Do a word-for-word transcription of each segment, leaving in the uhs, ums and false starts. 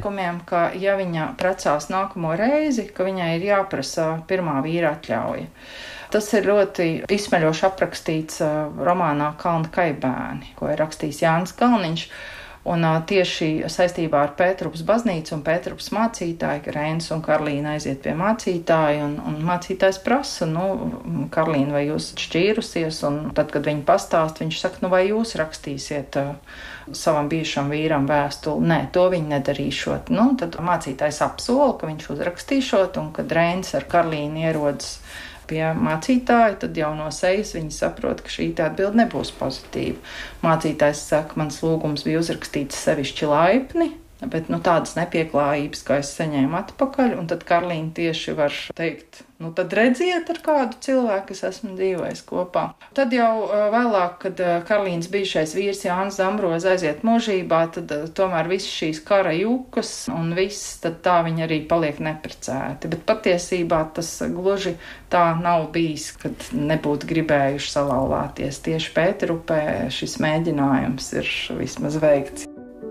noteikumiem, ka ja viņa precās nākamo reizi, ka viņai ir jāprasa pirmā vīra atļauja. Tas ir ļoti izsmeļoši aprakstīts romānā Kalna kaibēni, ko ir rakstījis Jānis Kalniņš. Un tieši saistībā ar Pēterupas baznīcu un Pēterupas mācītāju, ka Reinis un Karlīna aiziet pie mācītāja, un, un mācītājs prasa, nu, Karlīna, vai jūs šķīrusies, un tad, kad viņa pastāst, viņš saka, nu, vai jūs rakstīsiet uh, savam bijušam vīram vēstuli? Nē, to viņi nedarīšot. Nu, tad mācītājs apsola, ka viņš uzrakstīšot, un kad Reinis ar Karlīnu ierodas pie mācītāja, tad jau no sejas viņi saprot, ka šī atbilde nebūs pozitīva. Mācītājs saka, mans lūgums bija uzrakstīts sevišķi laipni, bet nu, tādas nepieklājības, kā es saņēmu atpakaļ, un tad Karlīna tieši var teikt, nu tad redziet, ar kādu cilvēku es esmu dzīvojis kopā. Tad jau vēlāk, kad Karlīnas bijušais vīrs Jānis Dambroza aiziet mūžībā, tad tomēr viss šīs kara jukas un viss, tad tā viņi arī paliek neprecēti. Bet patiesībā tas gluži tā nav bijis, kad nebūtu gribējuši salauzties. Tieši Pēterupē šis mēģinājums ir vismaz veikts.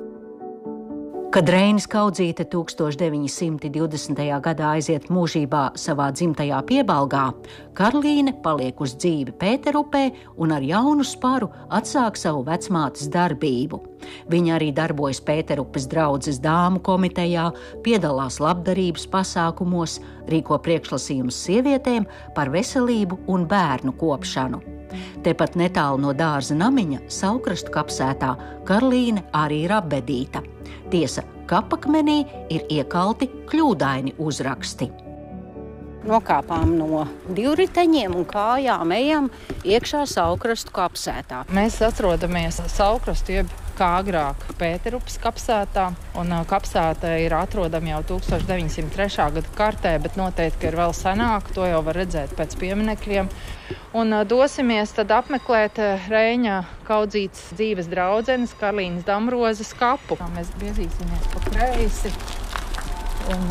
Kad Reinis Kaudzīte tūkstoš deviņi simti divdesmitajā gadā aiziet mūžībā savā dzimtajā Piebalgā, Karlīne paliek uz dzīvi Pēterupē un ar jaunu sparu atsāk savu vecmātes darbību. Viņa arī darbojas Pēterupes draudzes dāmu komitejā, piedalās labdarības pasākumos, rīko priekšlasījumus sievietēm par veselību un bērnu kopšanu. Tepat netālu no dārza namiņa, Saukrastu kapsētā, Karlīne arī ir apbedīta. Tiesa, kapakmenī ir iekalti kļūdaini uzraksti. Nokāpām no divriteņiem un kājām ejam iekšā Saukrastu kapsētā. Mēs atrodamies Saukrastu, jeb kā agrāk Pēterupas kapsētā, un kapsēta ir atrodama jau tūkstoš deviņi simti trešā gada kartē, bet noteikti ir vēl senāk, to jau var redzēt pēc pieminekļiem. Un dosimies tad apmeklēt Reiņa Kaudzītes dzīves draudzenes Karlīnas Dambrozes kapu. Mēs griezīsimies pa kreisi un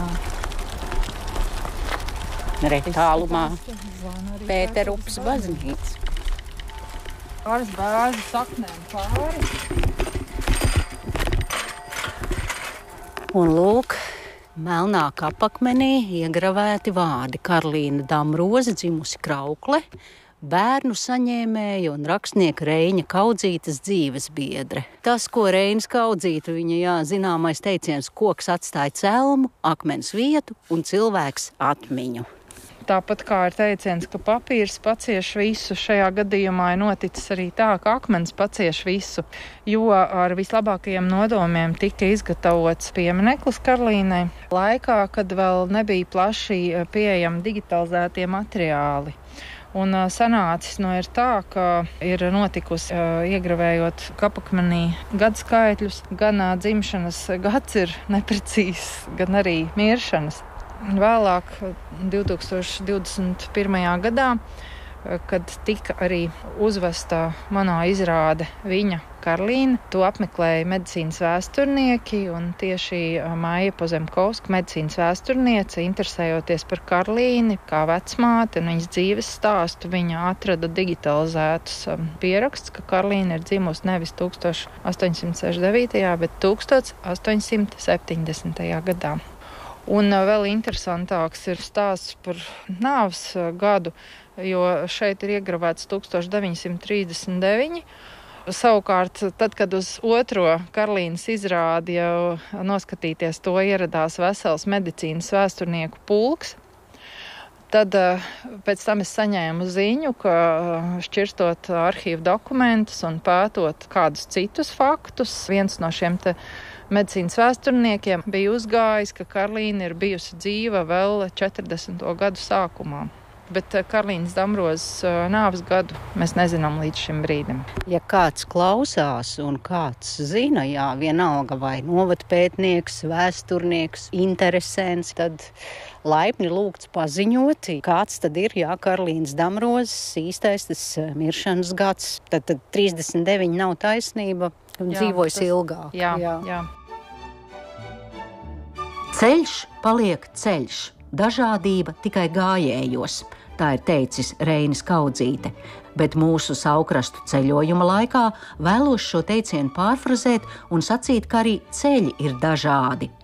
Re tālumā Pēterupas baznīca. Pāris bēžu saknēm pāri. Un lūk, melnā kapakmenī iegravēti vārdi Karlīna Dambroze, dzimusi Kraukle, bērnu saņēmēja un rakstnieka Reiņa Kaudzītes dzīves biedre. Tas, ko Reinis Kaudzīte, viņa jā, zināmais teiciens, koks atstāja celmu, akmens vietu un cilvēks atmiņu. Tāpat kā ir teiciens, ka papīrs pacieš visu, šajā gadījumā ir noticis arī tā, ka akmens pacieš visu, jo ar vislabākajiem nodomiem tika izgatavots piemineklis Karlīnai laikā, kad vēl nebija plaši pieejami digitalizētie materiāli. Un sanācis no ir tā, ka ir notikusi iegravējot kapakmenī gadskaitļus, gan dzimšanas gads ir neprecīzs, gan arī miršanas. Vēlāk, divtūkstoš divdesmit pirmajā gadā, kad tika arī uzvesta manā izrāde viņa Karlīna, to apmeklēja medicīnas vēsturnieki, un tieši Maija Pozemkovska, medicīnas vēsturniece, interesējoties par Karlīni kā vecmāti un viņas dzīves stāstu, viņa atrada digitalizētus pierakstus, ka Karlīna ir dzimusi nevis tūkstoš astoņsimt sešdesmit devītajā, bet tūkstoš astoņsimt septiņdesmitajā gadā. Un vēl interesantāks ir stāsts par nāves gadu, jo šeit ir iegravēts tūkstoš deviņi simti trīsdesmit deviņi. Savukārt, tad, kad uz otro Karlīnas izrādi jau noskatīties to ieradās vesels medicīnas vēsturnieku pulks, tad pēc tam es saņēmu ziņu, ka šķirstot arhīvu dokumentus un pētot kādus citus faktus, viens no šiem te medicīnas vēsturniekiem bija uzgājis, ka Karlīna ir bijusi dzīva vēl četrdesmito gadu sākumā. Bet Karlīnas Dambrozes nāves gadu mēs nezinām līdz šim brīdim. Ja kāds klausās un kāds zina, jā, vienalga vai novadpētnieks, vēsturnieks, interesants, tad laipni lūgts paziņot, kāds tad ir, jā, Karlīnas Dambrozes īstais tas miršanas gads. Tad, tad trīsdesmit deviņi nav taisnība un dzīvojis ilgāk. Jā, jā. jā. Ceļš paliek ceļš, dažādība tikai gājējos, tā ir teicis Reinis Kaudzīte, bet mūsu Saukrastu ceļojuma laikā vēlos šo teicienu pārfrazēt un sacīt, ka arī ceļi ir dažādi.